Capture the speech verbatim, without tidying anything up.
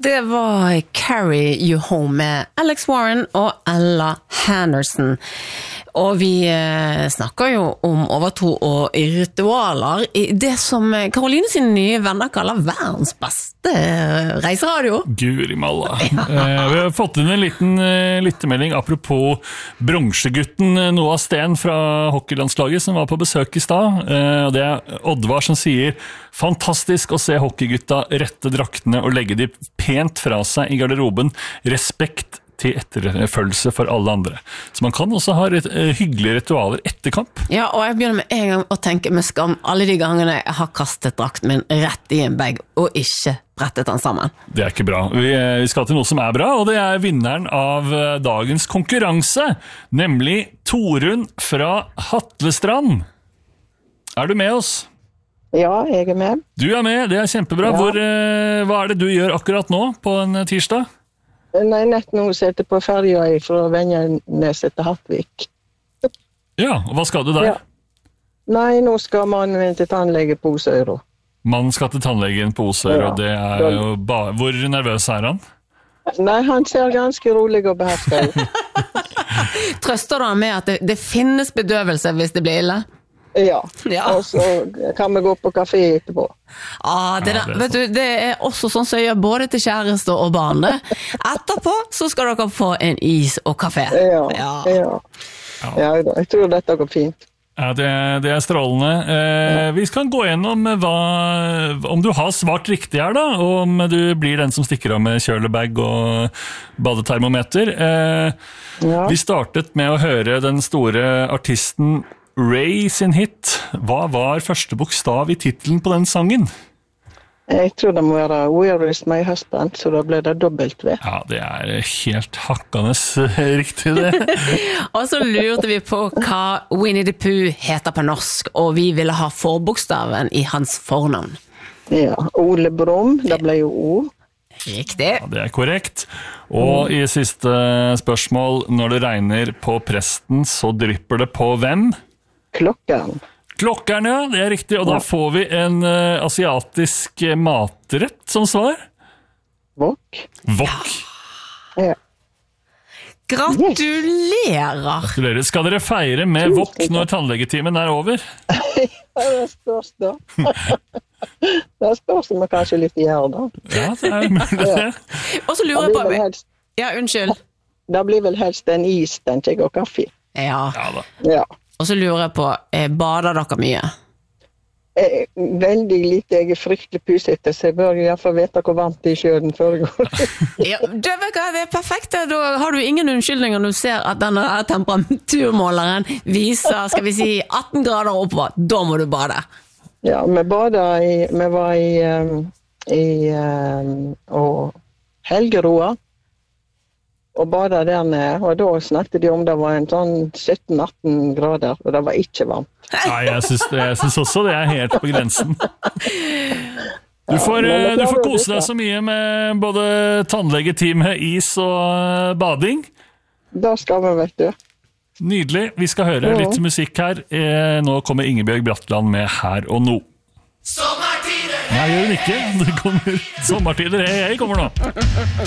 Det var Carry You Home med Alex Warren og Ella Henderson. Og vi snakker jo om overtro og ritualer i det som Karoline sine nye venner kaller verdens beste reiseradio. Guri malla. Ja. Vi har fått inn en liten lyttemelding apropos bronsegutten Noah Sten fra hockeylandslaget som var på besøk i stad. Og det er Oddvar som sier fantastisk å se hockeygutta rette draktene og legge de pent fra seg i garderoben. Respekt til etterfølgelse for alle andre. Så man kan også ha ret- hyggelige ritualer etter kamp. Ja, og jeg begynner med en gang å tenke med skam alle de gangene jeg har kastet drakten min rett i en bag og ikke brettet den sammen. Det er ikke bra. Vi, vi skal til noe som er bra, og det er vinneren av dagens konkurranse, nemlig Torunn fra Hatlestrand. Er du med oss? Ja, jeg er med. Du er med, det er kjempebra. Ja. Hvor, hva er det du gjør akkurat nå på en tirsdag? Nei, nett nå setter på ferja fra Venjaneset til Hattvik. Ja, og hva skal du der? Ja. Nei, nå skal mannen min til tannlege på Osøyro. Mannen skal til tannlegen på Osøyro, Ja. og det er jo ba- Hvor nervøs er han? Nei, han ser ganske rolig og behersket ut. Trøster du han med at det, det finnes bedøvelse hvis det blir ille? Ja. Ja. Og så kan vi gå på kafé etterpå. Ah, det, Ja, der, det er vet du, det er også sånn som jeg gjør både til kjæreste og barn. det. Etterpå så skal dere få en is og kaffe. Ja, Ja. ja. ja da, jeg tror dette går fint. Ja, det, det er strålende. Eh, vi skal gå gjennom hva, om du har svart riktig her da, og om du blir den som stikker av med kjølebag og badetermometer. Eh, Ja. Vi startet med å høre den store artisten Ray sin hit. Hva var første bokstav i titelen på den sangen? Jeg tror det må være Where is my husband, så da ble det dobbelt V. Ja, det er helt hakkende riktig det. Og så lurte vi på hva Winnie the Pooh heter på norsk, og vi ville ha forbokstaven i hans fornavn. Ja, Ole Brumm, det ble jo O. Riktig. Ja, det er korrekt. Og i siste spørsmål, når det regner på presten, så drypper det på hvem? Klokken. Klokkeren, ja, det er riktig. Og da får vi en uh, asiatisk matrett som svar. Våk. Wok. Ja. Gratulerer! Gratulerer. Skal dere feire med wok når tannlegetimen er over? Det spørs da. Det spørs om jeg kanskje litt gjør da. Ja, det er mulig det. Og så Det lurer jeg blir på... vel helst, Ja, unnskyld. det blir vel helst en is, tenker jeg, og kaffe. Ja, Ja da. Ja. og så lurer jeg på, eh, bader dere mye? Eh, Veldig lite, jeg er fryktelig pusete, så jeg bør i hvert fall vite hvor varmt det er i sjøen foregår. Ja, det, vet du hva, det er perfekt. Da har du ingen unnskyldninger når du ser at denne her temperaturmåleren viser, skal vi si, atten grader oppover. Da må du bade. Ja, vi badet i, vi var i, um, i um, og Helgeroa, og badet der nede, og da snakket de om det var en sånn sytten atten grader, og det var ikke varmt. Nei, jeg synes, det, jeg synes også det er helt på grensen. Du får, eh, du får kose deg så mye med både tannlegetime, is og eh, bading. Da skal vi, vet du. Nydelig. Vi skal høre litt musikk her. Eh, Nå kommer Ingebjørg Bratland med Her og Nå. Sommertider, Nei, gjør hun ikke. Det kommer sommertider. Hei, hei, kommer nå.